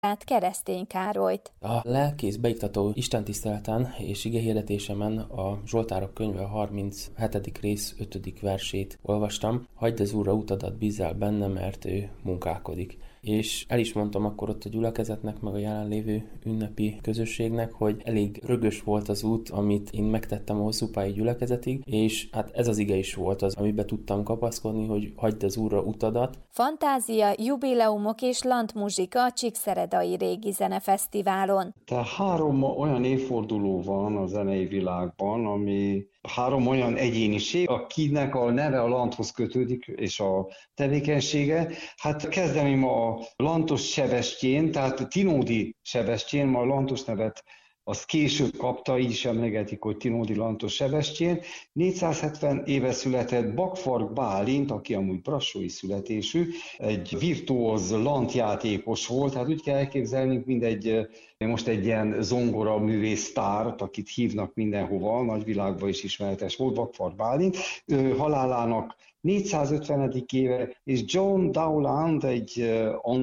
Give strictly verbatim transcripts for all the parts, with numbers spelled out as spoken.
Keresztény Károlyt. A lelkész beiktató istentiszteleten és igehirdetésemen a Zsoltárok könyve harminchetedik rész ötödik versét olvastam. Hagyd az Úrra utadat, bízzál benne, mert ő munkálkodik. És el is mondtam akkor ott a gyülekezetnek, meg a jelenlévő ünnepi közösségnek, hogy elég rögös volt az út, amit én megtettem a hosszúpályi gyülekezetig, és hát ez az ige is volt az, amiben tudtam kapaszkodni, hogy hagyd az Úrra utadat. Fantázia, jubileumok és landmuzsika a Csíkszeredai Régi Zenefesztiválon. Tehát három olyan évforduló van a zenei világban, ami három olyan egyéniség, akinek a neve a Landhoz kötődik, és a tevékenysége. Hát kezdeném a Lantos Sebestyén, tehát Tinódi Sebestyén, ma a Lantos nevet azt később kapta, így is emlegetik, hogy Tinódi Lantos Sebestyén. négyszázhetven éve született Bakfark Bálint, aki amúgy brassói születésű, egy virtuóz lantjátékos volt, hát úgy kell elképzelni, mint egy, most egy ilyen zongora művész sztárt, akit hívnak mindenhova, a nagyvilágban is ismeretes volt, Bakfark Bálint. Ő halálának négyszázötvenedik éve, és John Dowland, egy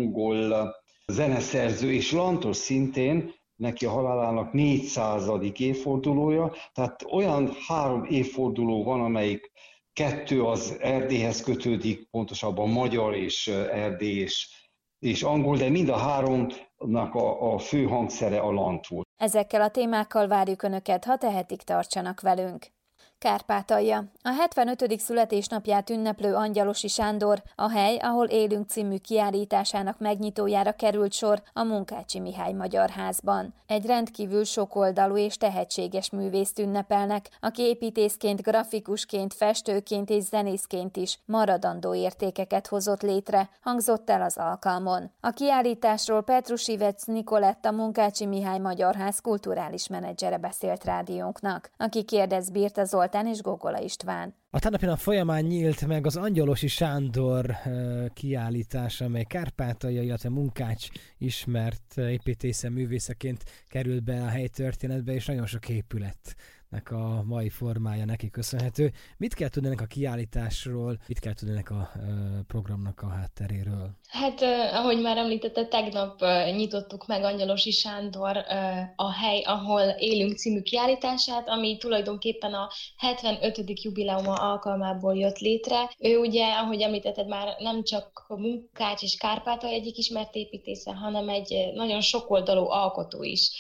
angol zeneszerző és lantos szintén, neki a halálának négyszázadik évfordulója, tehát olyan három évforduló van, amelyik kettő az Erdélyhez kötődik, pontosabban magyar és erdély és, és angol, de mind a háromnak a, a fő hangszere a lant volt. Ezekkel a témákkal várjuk Önöket, ha tehetik, tartsanak velünk. Kárpátalja. A hetvenötödik születésnapját ünneplő Angyalosi Sándor a hely, ahol élünk című kiállításának megnyitójára került sor a Munkácsi Mihály Magyar Házban. Egy rendkívül sokoldalú és tehetséges művészt ünnepelnek, aki építészként, grafikusként, festőként és zenészként is maradandó értékeket hozott létre, hangzott el az alkalmon. A kiállításról Petrusivec Nikolett, a Munkácsi Mihály Magyar Ház kulturális menedzsere beszélt rádiónknak, aki kérdez Birta Zoltán és Gogola István. A tegnapi nap folyamán nyílt meg az Angyalosi Sándor kiállítása, amely Kárpátalja, illetve Munkács ismert építésze, művészeként került be a helytörténetbe, és nagyon sok épületnek a mai formája neki köszönhető. Mit kell tudni ennek a kiállításról, mit kell tudni ennek a programnak a hátteréről? Hát, ahogy már említette, tegnap nyitottuk meg Angyalosi Sándor a hely, ahol élünk című kiállítását, ami tulajdonképpen a hetvenötödik jubileuma alkalmából jött létre. Ő ugye, ahogy említetted már, nem csak a Munkács és Kárpátalja egyik ismert építésze, hanem egy nagyon sokoldalú alkotó is.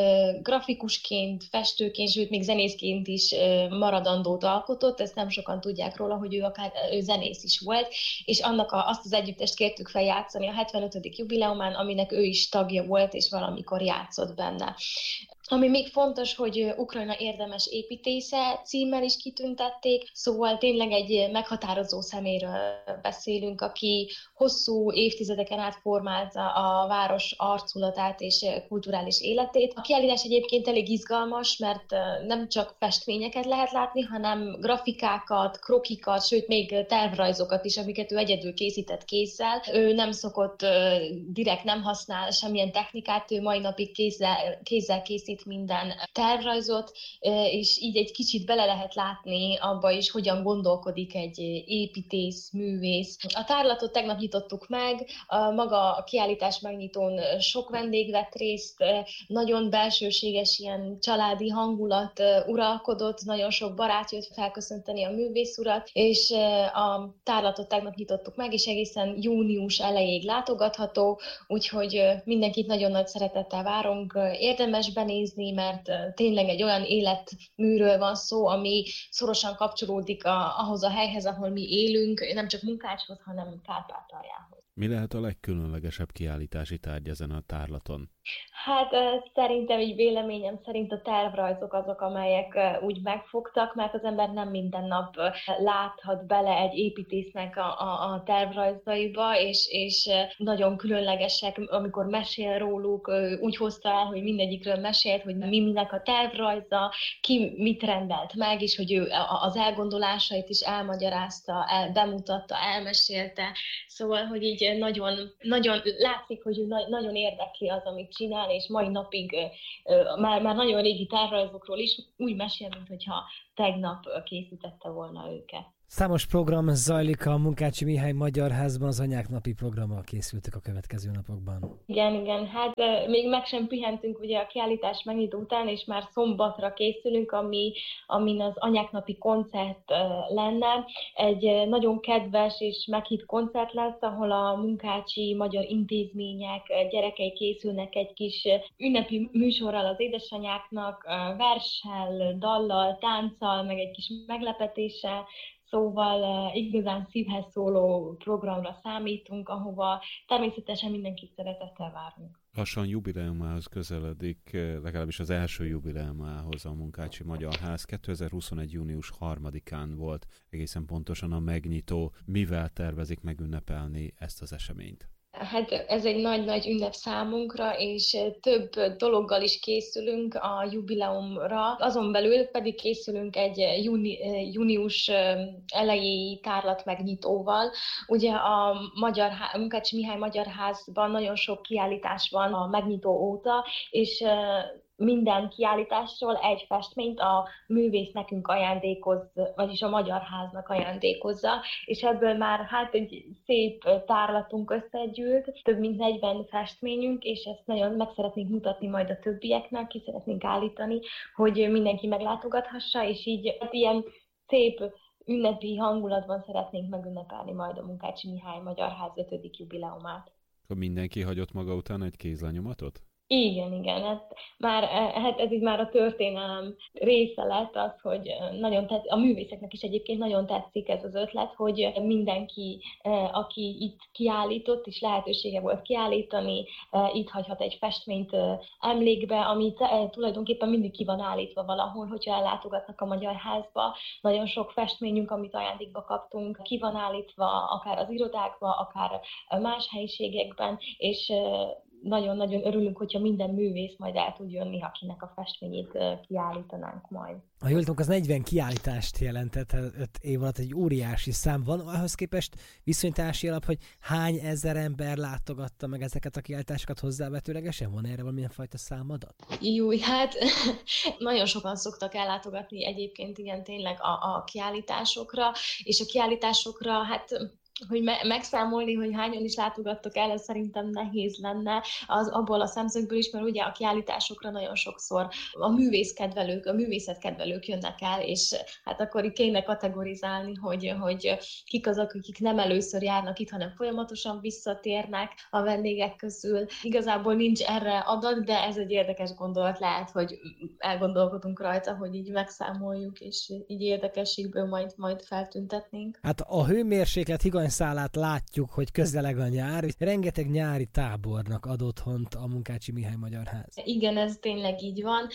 Grafikusként, festőként, sőt még zenészként is maradandót alkotott, ezt nem sokan tudják róla, hogy ő akár ő zenész is volt, és annak a, azt az együttest kértük fel játszani a hetvenötödik jubileumán, aminek ő is tagja volt, és valamikor játszott benne. Ami még fontos, hogy Ukrajna érdemes építésze címmel is kitüntették, szóval tényleg egy meghatározó szeméről beszélünk, aki hosszú évtizedeken át formálta a város arculatát és kulturális életét. A kiállítás egyébként elég izgalmas, mert nem csak festményeket lehet látni, hanem grafikákat, krokikat, sőt még tervrajzokat is, amiket ő egyedül készített kézzel. Ő nem szokott, direkt nem használ semmilyen technikát, ő mai napig kézzel, kézzel készít minden tervrajzot, és így egy kicsit bele lehet látni abba is, hogyan gondolkodik egy építész, művész. A tárlatot tegnap nyitottuk meg, a maga a kiállítás megnyitón sok vendég vett részt, nagyon belsőséges ilyen családi hangulat uralkodott, nagyon sok barát jött felköszönteni a művész urat, és a tárlatot tegnap nyitottuk meg, és egészen június elejéig látogatható, úgyhogy mindenkit nagyon nagy szeretettel várunk, érdemes benézni, mert tényleg egy olyan életműről van szó, ami szorosan kapcsolódik a, ahhoz a helyhez, ahol mi élünk, nem csak Munkácshoz, hanem Kárpátaljához. Mi lehet a legkülönlegesebb kiállítási tárgy ezen a tárlaton? Hát szerintem, így véleményem szerint a tervrajzok azok, amelyek úgy megfogtak, mert az ember nem minden nap láthat bele egy építésznek a, a, a tervrajzaiba, és, és nagyon különlegesek, amikor mesél róluk, úgy hozta el, hogy mindegyikről mesélt, hogy mi minek a tervrajza, ki mit rendelt meg, és hogy ő az elgondolásait is elmagyarázta, el, bemutatta, elmesélte, szóval, hogy így nagyon, nagyon látszik, hogy ő nagyon érdekli az, amit csinál, és mai napig uh, már, már nagyon régi tervrajzokról is úgy mesél, mintha tegnap készítette volna őket. Számos program zajlik a Munkácsi Mihály Magyar Házban, az Anyák Napi programmal készültek a következő napokban. Igen, igen, hát még meg sem pihentünk ugye a kiállítás megnyitó után, és már szombatra készülünk, ami, amin az Anyák Napi koncert lenne. Egy nagyon kedves és meghitt koncert lesz, ahol a munkácsi magyar intézmények gyerekei készülnek egy kis ünnepi műsorral az édesanyáknak, verssel, dallal, tánccal, meg egy kis meglepetéssel. Szóval uh, igazán szívhez szóló programra számítunk, ahova természetesen mindenkit szeretettel várunk. Lassan jubileumához közeledik, legalábbis az első jubileumához a Munkácsi Magyar Ház. kétezer-huszonegy. június harmadikán volt egészen pontosan a megnyitó. Mivel tervezik megünnepelni ezt az eseményt? Hát ez egy nagy-nagy ünnep számunkra, és több dologgal is készülünk a jubileumra. Azon belül pedig készülünk egy júni, június elejéi tárlat megnyitóval. Ugye a, Magyar, a Munkácsi Mihály Magyar Házban nagyon sok kiállítás van a megnyitó óta, és minden kiállításról egy festményt a művész nekünk ajándékoz, vagyis a Magyar Háznak ajándékozza, és ebből már hát egy szép tárlatunk összegyűlt, több mint negyven festményünk, és ezt nagyon meg szeretnénk mutatni majd a többieknek, ki szeretnénk állítani, hogy mindenki meglátogathassa, és így hát ilyen szép ünnepi hangulatban szeretnénk megünnepelni majd a Munkácsi Mihály Magyar Ház ötödik jubileumát. Mindenki hagyott maga után egy kézlenyomatot? Igen, igen, hát, már, hát ez így már a történelem része lett az, hogy nagyon tetszik, a művészeknek is egyébként nagyon tetszik ez az ötlet, hogy mindenki, aki itt kiállított, és lehetősége volt kiállítani, itt hagyhat egy festményt emlékbe, ami tulajdonképpen mindig ki van állítva valahol, hogyha ellátogatnak a Magyar Házba. Nagyon sok festményünk, amit ajándékba kaptunk, ki van állítva akár az irodákba, akár más helyiségekben, és nagyon-nagyon örülünk, hogyha minden művész majd el tud jönni, akinek a festményét kiállítanánk majd. A jól tudom, az negyven kiállítást jelentett öt év alatt, egy óriási szám van. Ahhoz képest viszonyítási alap, hogy hány ezer ember látogatta meg ezeket a kiállításokat hozzávetőlegesen? Van erre valamilyen fajta számadat? Jó, hát nagyon sokan szoktak ellátogatni egyébként igen tényleg a, a kiállításokra, és a kiállításokra hát hogy me- megszámolni, hogy hányan is látogattok el, ez szerintem nehéz lenne az abból a szemszögből is, mert ugye a kiállításokra nagyon sokszor a művészkedvelők, a művészetkedvelők jönnek el, és hát akkor itt kéne kategorizálni, hogy, hogy kik azok, akik nem először járnak itt, hanem folyamatosan visszatérnek a vendégek közül. Igazából nincs erre adat, de ez egy érdekes gondolat lehet, hogy elgondolkodunk rajta, hogy így megszámoljuk, és így érdekességből majd, majd feltüntetnénk. Hát a hőmérséklet higany szálát látjuk, hogy közeleg a nyár, rengeteg nyári tábornak ad otthont a Munkácsi Mihály Magyar Ház. Igen, ez tényleg így van.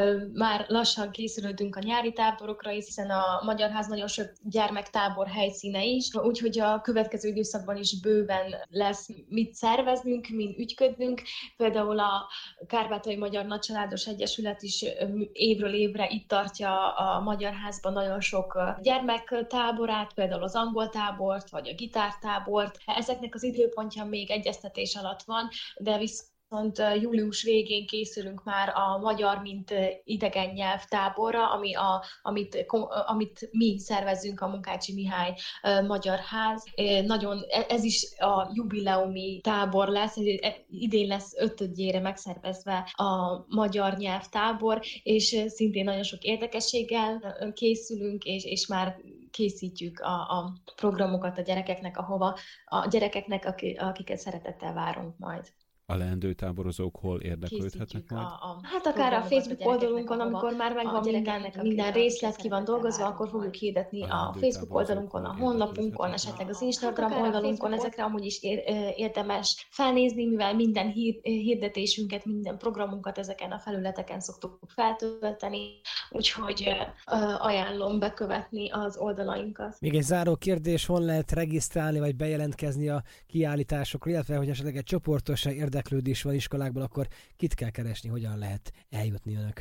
Már lassan készülődünk a nyári táborokra, hiszen a Magyar Ház nagyon sok gyermektábor helyszíne is, úgyhogy a következő időszakban is bőven lesz mit szerveznünk, mint ügyködnünk. Például a Kárpátaljai Magyar Nagycsaládos Egyesület is évről évre itt tartja a Magyar Házban nagyon sok gyermektáborát, például az angol tábort, vagy a gitártábort. Ezeknek az időpontja még egyeztetés alatt van, de viszont július végén készülünk már a magyar, mint idegen nyelv táborra, ami a, amit, amit mi szervezünk a Munkácsi Mihály Magyar Ház. Nagyon, ez is a jubileumi tábor lesz, idén lesz ötödjére megszervezve a magyar nyelv tábor, és szintén nagyon sok érdekességgel készülünk, és, és már készítjük a, a programokat a gyerekeknek, ahova a gyerekeknek, akiket szeretettel várunk majd. A leendő táborozók hol érdeklődhetnek majd? A, a, hát akár a Facebook a oldalunkon, amikor már megvan minden, minden részlet ki van dolgozva, akkor fogjuk hirdetni a, a Facebook oldalunkon, a honlapunkon, esetleg az Instagram hát oldalunkon, ezekre amúgy is érdemes felnézni, mivel minden hirdetésünket, minden programunkat ezeken a felületeken szoktuk feltölteni, úgyhogy ajánlom bekövetni az oldalainkat. Még egy záró kérdés, hol lehet regisztrálni vagy bejelentkezni a kiállításokra, illetve hogy esetleg egy csoportos érdeklődés van iskolákból, akkor kit kell keresni, hogyan lehet eljutni önökhöz?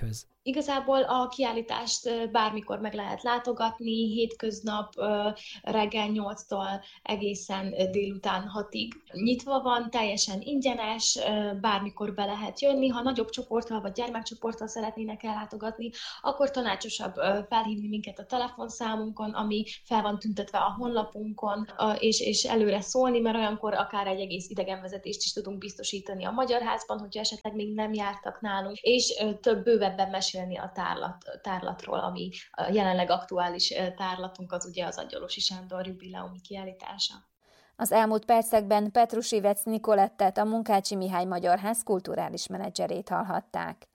Igazából a kiállítást bármikor meg lehet látogatni, hétköznap reggel nyolctól egészen délután hatig nyitva van, teljesen ingyenes, bármikor be lehet jönni. Ha nagyobb csoporttal vagy gyermekcsoporttal szeretnének ellátogatni, akkor tanácsosabb felhívni minket a telefonszámunkon, ami fel van tüntetve a honlapunkon, és, és előre szólni, mert olyankor akár egy egész idegenvezetést is tudunk biztosítani a Magyar Házban, hogyha esetleg még nem jártak nálunk, és több bővebben mesélni a tárlat, tárlatról, ami jelenleg aktuális tárlatunk, az ugye az Angyalosi Sándor jubileumi kiállítása. Az elmúlt percekben Petrusivec Nikolettet, a Munkácsi Mihály Magyar Ház kulturális menedzserét hallhatták.